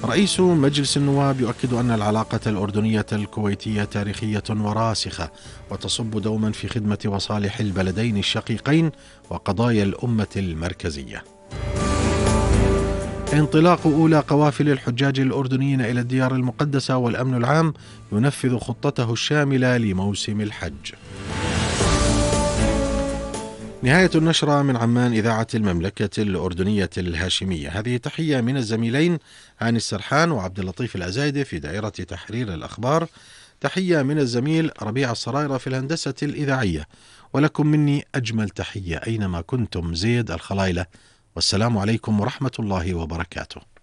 رئيس مجلس النواب يؤكد أن العلاقة الأردنية الكويتية تاريخية وراسخة وتصب دوما في خدمة مصالح البلدين الشقيقين وقضايا الأمة المركزية. انطلاق أولى قوافل الحجاج الأردنيين إلى الديار المقدسة والأمن العام ينفذ خطته الشاملة لموسم الحج. نهاية النشرة من عمان، إذاعة المملكة الأردنية الهاشمية. هذه تحية من الزميلين هاني السرحان وعبد اللطيف العزايدة في دائرة تحرير الأخبار. تحية من الزميل ربيع الصرايرة في الهندسة الإذاعية. ولكم مني أجمل تحية أينما كنتم، زيد الخلايلة، والسلام عليكم ورحمة الله وبركاته.